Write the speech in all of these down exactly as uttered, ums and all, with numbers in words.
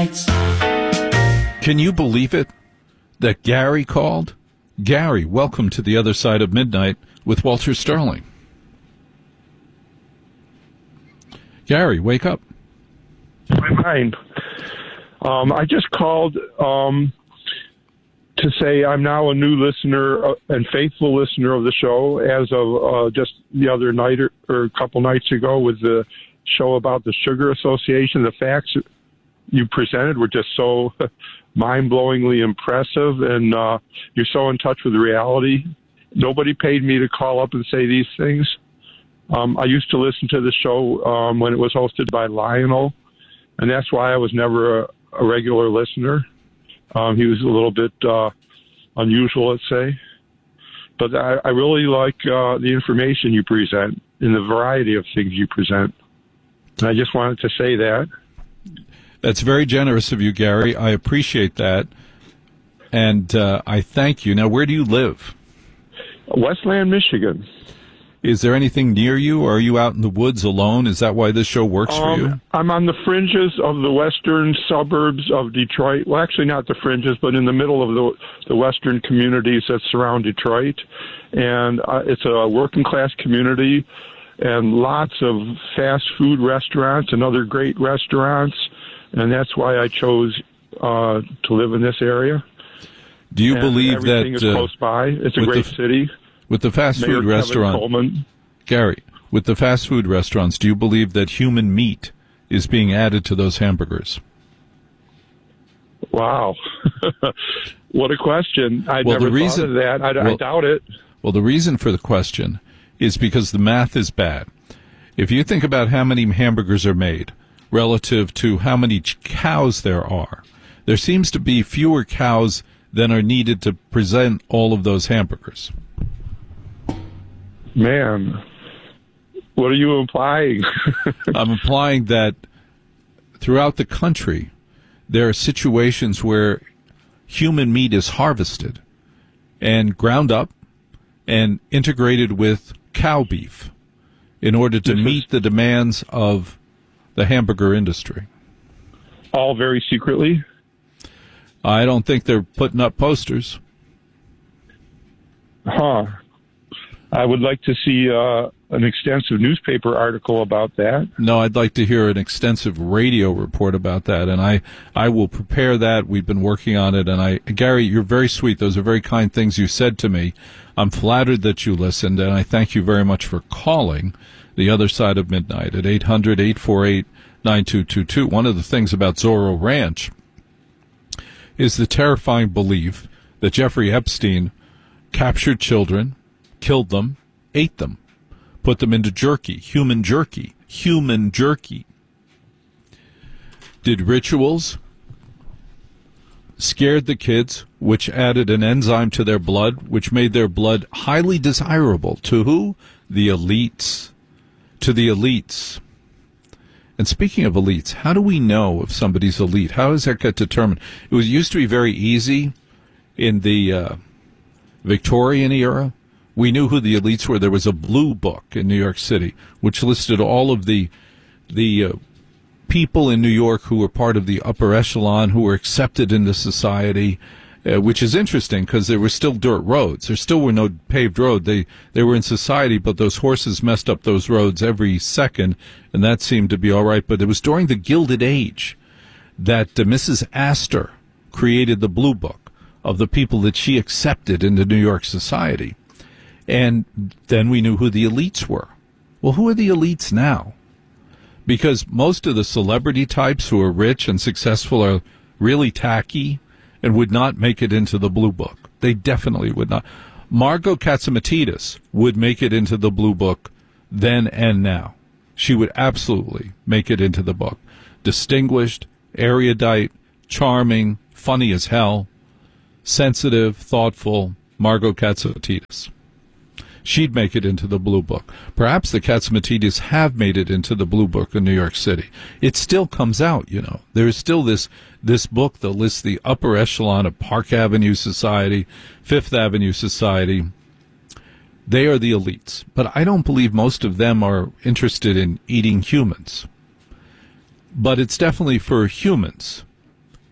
Midnights. Can you believe it that Gary called? Gary, welcome to the other side of midnight with Walter Sterling. Gary, wake up. My mind. Um, I just called um, to say I'm now a new listener uh, and faithful listener of the show as of uh, just the other night or, or a couple nights ago with the show about the Sugar Association. The facts you presented were just so mind-blowingly impressive, and uh, you're so in touch with reality. Nobody paid me to call up and say these things. Um, I used to listen to the show um, when it was hosted by Lionel, and that's why I was never a, a regular listener. Um, he was a little bit uh, unusual, let's say. But I, I really like uh, the information you present and the variety of things you present. And I just wanted to say that. That's very generous of you, Gary. I appreciate that. And uh, I thank you. Now, where do you live? Westland, Michigan. Is there anything near you, or are you out in the woods alone? Is that why this show works um, for you? I'm on the fringes of the western suburbs of Detroit. Well, actually not the fringes, but in the middle of the, the western communities that surround Detroit. And uh, it's a working-class community and lots of fast food restaurants and other great restaurants. And that's why I chose uh, to live in this area. Do you and believe everything that... is uh, close by. It's a great the, city. With the fast Mayor food Kevin restaurant... Coleman. Gary, with the fast food restaurants, do you believe that human meat is being added to those hamburgers? Wow. What a question. I well, never the reason, thought of that. I, well, I doubt it. Well, the reason for the question is because the math is bad. If you think about how many hamburgers are made relative to how many cows there are, there seems to be fewer cows than are needed to present all of those hamburgers. Man, what are you implying? I'm implying that throughout the country, there are situations where human meat is harvested and ground up and integrated with cow beef in order to This meet is- the demands of the hamburger industry. All very secretly? I don't think they're putting up posters. Huh. I would like to see uh, an extensive newspaper article about that. No, I'd like to hear an extensive radio report about that, and I, I will prepare that. We've been working on it, and I, Gary, you're very sweet. Those are very kind things you said to me. I'm flattered that you listened, and I thank you very much for calling the other side of midnight at eight hundred, eight four eight, nine two two two. One of the things about Zorro Ranch is the terrifying belief that Jeffrey Epstein captured children, killed them, ate them, put them into jerky, human jerky, human jerky. Did rituals, scared the kids, which added an enzyme to their blood, which made their blood highly desirable. To who? The elites. To the elites. And speaking of elites, how do we know if somebody's elite? How does that get determined? It was used to be very easy in the uh, Victorian era. We knew who the elites were. There was a blue book in New York City which listed all of the the uh, people in New York who were part of the upper echelon, who were accepted into society, uh, which is interesting because there were still dirt roads. There still were no paved road. They they were in society, but those horses messed up those roads every second, and that seemed to be all right. But it was during the Gilded Age that uh, Missus Astor created the blue book of the people that she accepted into New York society. And then we knew who the elites were. Well, who are the elites now? Because most of the celebrity types who are rich and successful are really tacky and would not make it into the blue book. They definitely would not. Margot Katzimatidis would make it into the blue book then and now. She would absolutely make it into the book. Distinguished, erudite, charming, funny as hell, sensitive, thoughtful, Margot Katzimatidis. She'd make it into the blue book. Perhaps the Katzimatidis have made it into the blue book in New York City. It still comes out, you know. There is still this this book that lists the upper echelon of Park Avenue society, Fifth Avenue society. They are the elites. But I don't believe most of them are interested in eating humans. But it's definitely for humans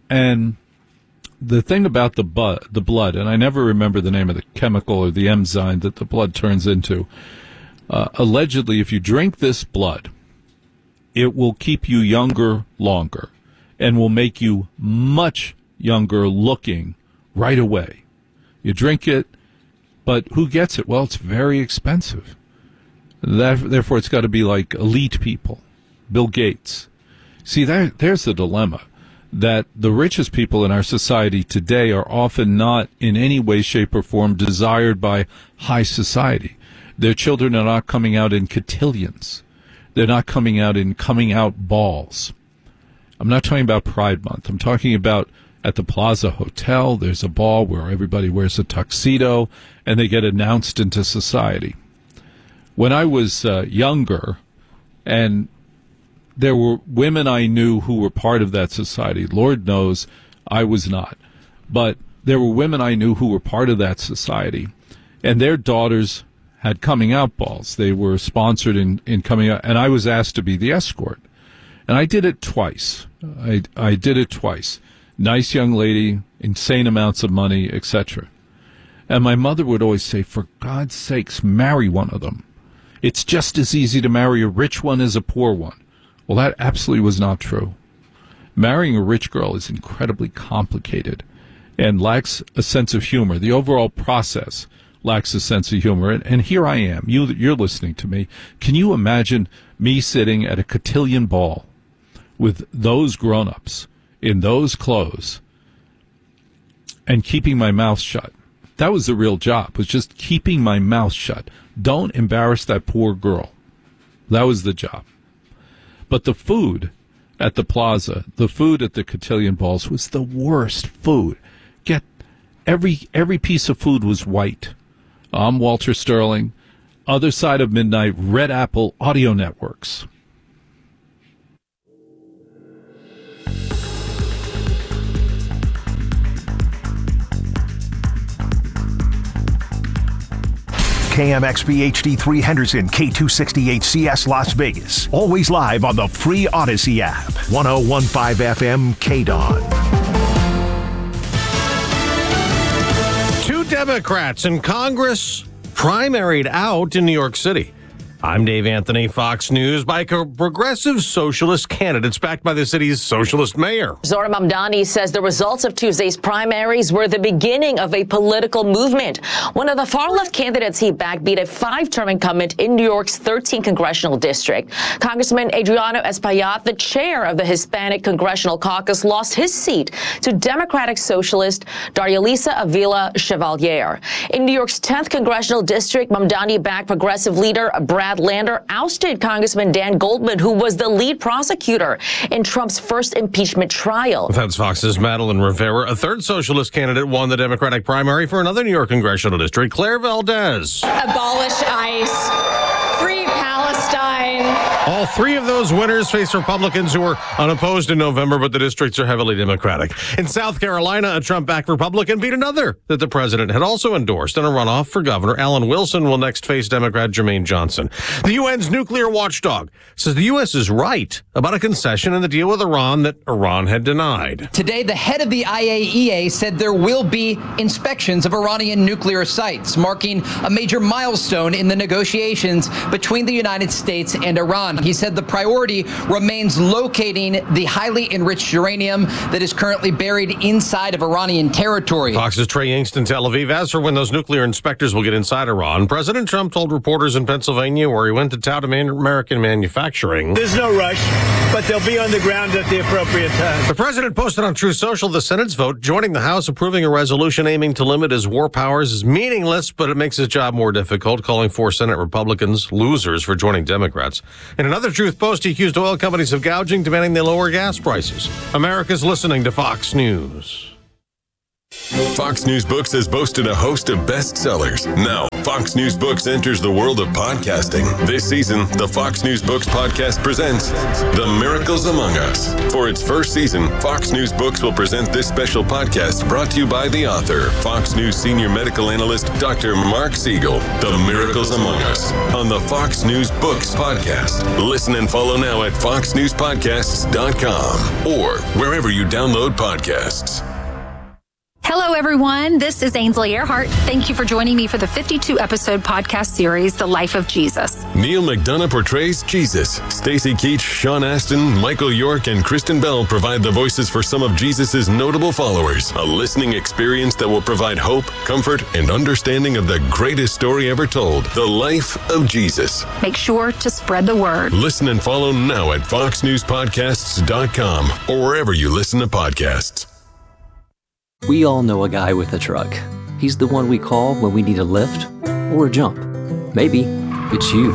And the thing about the, bu- the blood, and I never remember the name of the chemical or the enzyme that the blood turns into, uh, allegedly, if you drink this blood, it will keep you younger longer and will make you much younger looking right away. You drink it, but who gets it? Well, it's very expensive. That, therefore, it's got to be like elite people, Bill Gates. See, there, there's the dilemma, that the richest people in our society today are often not in any way, shape, or form desired by high society. Their children are not coming out in cotillions. They're not coming out in coming out balls. I'm not talking about Pride Month. I'm talking about at the Plaza Hotel, there's a ball where everybody wears a tuxedo and they get announced into society. When I was uh, younger, and there were women I knew who were part of that society, Lord knows I was not, but there were women I knew who were part of that society, and their daughters had coming out balls. They were sponsored in, in coming out, and I was asked to be the escort. And I did it twice. I, I did it twice. Nice young lady, insane amounts of money, et cetera. And my mother would always say, for God's sakes, marry one of them. It's just as easy to marry a rich one as a poor one. Well, that absolutely was not true. Marrying a rich girl is incredibly complicated and lacks a sense of humor. The overall process lacks a sense of humor. And, and here I am. You, you're listening to me. Can you imagine me sitting at a cotillion ball with those grown-ups in those clothes and keeping my mouth shut? That was the real job, was just keeping my mouth shut. Don't embarrass that poor girl. That was the job. But the food at the plaza, the food at the cotillion balls was the worst food. Get every every piece of food was white. I'm Walter Sterling. Other Side of Midnight, Red Apple Audio Networks. K M X B H D three Henderson, K two sixty-eight C S Las Vegas. Always live on the free Odyssey app. one oh one point five F M K D O N. Two Democrats in Congress primaried out in New York City. I'm Dave Anthony, Fox News, by progressive socialist candidates backed by the city's socialist mayor. Zohran Mamdani says the results of Tuesday's primaries were the beginning of a political movement. One of the far-left candidates he backed beat a five-term incumbent in New York's thirteenth congressional district. Congressman Adriano Espaillat, the chair of the Hispanic Congressional Caucus, lost his seat to Democratic socialist Darialisa Avila Chevalier. In New York's tenth congressional district, Mamdani backed progressive leader Brad Lander ousted Congressman Dan Goldman, who was the lead prosecutor in Trump's first impeachment trial. That's Fox's Madeline Rivera. A third socialist candidate won the Democratic primary for another New York congressional district, Claire Valdez. Abolish ICE. Free Palestine. All three of those winners face Republicans who were unopposed in November, but the districts are heavily Democratic. In South Carolina, a Trump-backed Republican beat another that the president had also endorsed in a runoff for governor. Alan Wilson will next face Democrat Jermaine Johnson. The U N's nuclear watchdog says the U S is right about a concession in the deal with Iran that Iran had denied. Today, the head of the I A E A said there will be inspections of Iranian nuclear sites, marking a major milestone in the negotiations between the United States and Iran. He said the priority remains locating the highly enriched uranium that is currently buried inside of Iranian territory. Fox's Trey Yingst in Tel Aviv. As for when those nuclear inspectors will get inside Iran, President Trump told reporters in Pennsylvania, where he went to tout American manufacturing, there's no rush, but they'll be on the ground at the appropriate time. The president posted on Truth Social the Senate's vote joining the House approving a resolution aiming to limit his war powers is meaningless, but it makes his job more difficult, calling four Senate Republicans losers for joining Democrats. In another Truth post, he accused oil companies of gouging, demanding they lower gas prices. America's listening to Fox News. Fox News Books has boasted a host of bestsellers. Now, Fox News Books enters the world of podcasting. This season, the Fox News Books podcast presents The Miracles Among Us. For its first season, Fox News Books will present this special podcast brought to you by the author, Fox News senior medical analyst, Doctor Mark Siegel. The Miracles Among Us on the Fox News Books podcast. Listen and follow now at fox news podcasts dot com or wherever you download podcasts. Hello, everyone. This is Ainsley Earhart. Thank you for joining me for the fifty-two episode podcast series, The Life of Jesus. Neil McDonough portrays Jesus. Stacy Keach, Sean Astin, Michael York, and Kristen Bell provide the voices for some of Jesus' notable followers. A listening experience that will provide hope, comfort, and understanding of the greatest story ever told, The Life of Jesus. Make sure to spread the word. Listen and follow now at fox news podcasts dot com or wherever you listen to podcasts. We all know a guy with a truck. He's the one we call when we need a lift or a jump. Maybe it's you.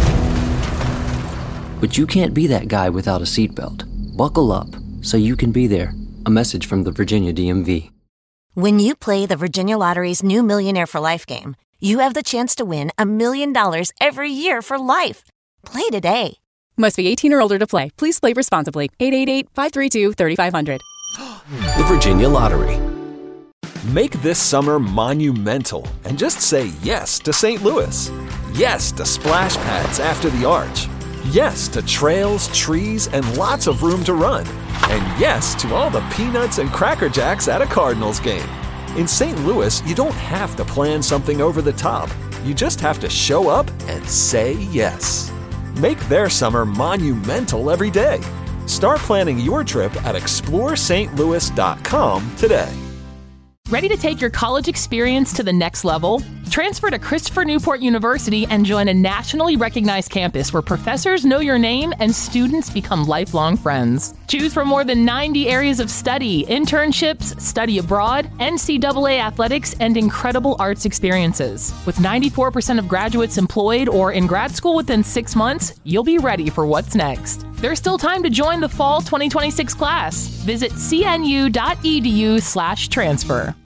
But you can't be that guy without a seatbelt. Buckle up so you can be there. A message from the Virginia D M V. When you play the Virginia Lottery's new Millionaire for Life game, you have the chance to win a million dollars every year for life. Play today. Must be eighteen or older to play. Please play responsibly. eight eight eight, five three two, three five zero zero. The Virginia Lottery. Make this summer monumental and just say yes to Saint Louis. Yes to splash pads after the arch. Yes to trails, trees, and lots of room to run. And yes to all the peanuts and Cracker Jacks at a Cardinals game. In Saint Louis, you don't have to plan something over the top. You just have to show up and say yes. Make their summer monumental every day. Start planning your trip at explore st louis dot com today. Ready to take your college experience to the next level? Transfer to Christopher Newport University and join a nationally recognized campus where professors know your name and students become lifelong friends. Choose from more than ninety areas of study, internships, study abroad, N C double A athletics, and incredible arts experiences. With ninety-four percent of graduates employed or in grad school within six months, you'll be ready for what's next. There's still time to join the fall twenty twenty-six class. Visit c n u dot e d u slash transfer.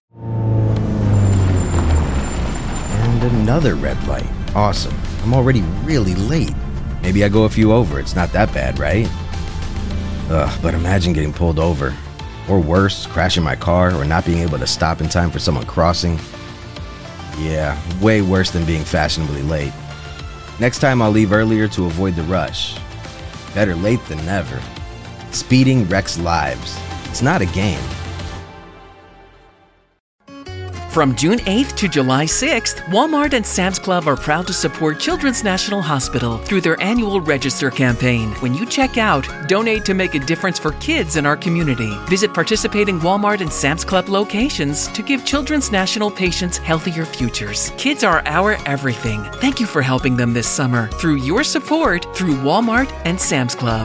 And another red light. Awesome. I'm already really late. Maybe I go a few over. It's not that bad, right? Ugh, but imagine getting pulled over. Or worse, crashing my car or not being able to stop in time for someone crossing. Yeah, way worse than being fashionably late. Next time I'll leave earlier to avoid the rush. Better late than never. Speeding wrecks lives. It's not a game. From June eighth to July sixth, Walmart and Sam's Club are proud to support Children's National Hospital through their annual Register campaign. When you check out, donate to make a difference for kids in our community. Visit participating Walmart and Sam's Club locations to give Children's National patients healthier futures. Kids are our everything. Thank you for helping them this summer through your support through Walmart and Sam's Club.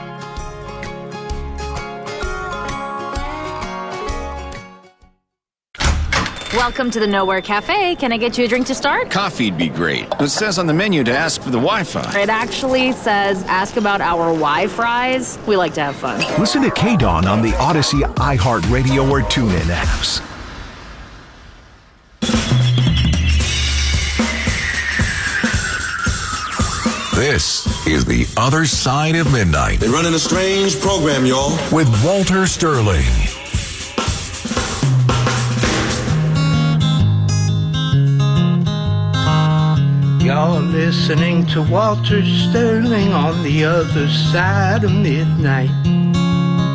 Welcome to the Nowhere Cafe. Can I get you a drink to start? Coffee'd be great. It says on the menu to ask for the Wi-Fi. It actually says ask about our Wi-Fries. We like to have fun. Listen to K-Dawn on the Odyssey, iHeartRadio, or TuneIn apps. This is The Other Side of Midnight. They're running a strange program, y'all. With Walter Sterling. You're listening to Walter Sterling on the other side of midnight.